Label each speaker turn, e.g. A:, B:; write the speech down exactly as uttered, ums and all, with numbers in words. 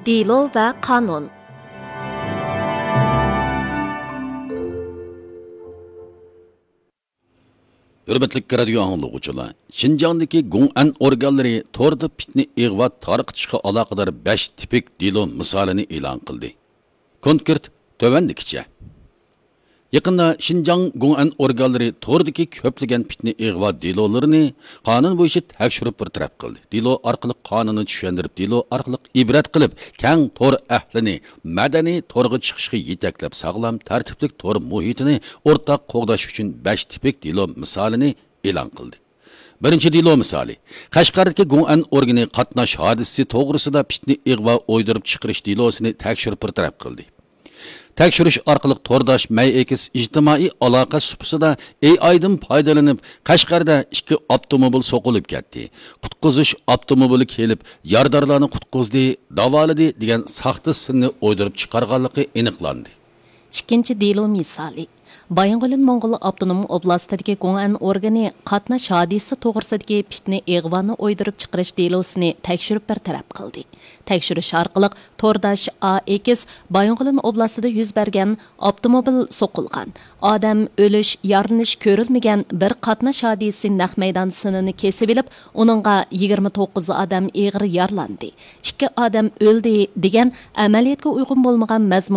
A: Delo va qonun.
B: Hürmetlik radio anglagıçılar, Şinjandagi Gong'an organlari torda fitni ig'vo tarqitishga aloqador besh tipik delo misolini e'lon qildi. Konkret tovandikicha. Yaqinda Şinjang Gong'an organlari tordagi ko'plagan fitni ig'vo delolarini qonun bo'yicha tekshirib bir taraf qildi. Delo orqali qonunni tushuntirib, delo orqali ibrat qilib, keng tor ahlini madaniy torga chiqishga yetaklab, sog'lom tartiblik tor muhitini o'rtaq qo'g'dash uchun besh tipik delo misolini e'lon qildi. Birinchi delo misoli. Qashqardagi Gong'an organi qatnash hodisasi to'g'risida fitni ig'vo o'ydirib chiqarish delosini tekshirib bir taraf qildi. Tekshirish orqali tordosh mayekis ijtimoiy aloqa supsida A I dan foydalanib, Qashqarda ikki avtomobil so'qilib ketdi. Qutqizish avtomobili kelib, yordamlarni qutqizdi, davoladi degan saxta sinni o'ydirib chiqarganligi aniqlandi.
A: Ikkinchi delo misoli. Bayang'olin Mo'ng'ul avtonom oblastidagi Gong'an organi qatnash hodisasi to'g'risidagi fitni ig'voni o'ydirib chiqarish delosini tekshirib bir taraf qildi. Tekshirish orqali tordosh A X Bayang'olin oblastida yuz bergan avtomobil so'qilgan, odam o'lish, yaralanish ko'rilmagan bir qatnash hodisasi naq maydon sinini kesib olib, uningga yigirma to'qqiz odam og'ir yaralandi. ikki odam o'ldi degan amaliyotga uyg'un bo'lmagan mazmun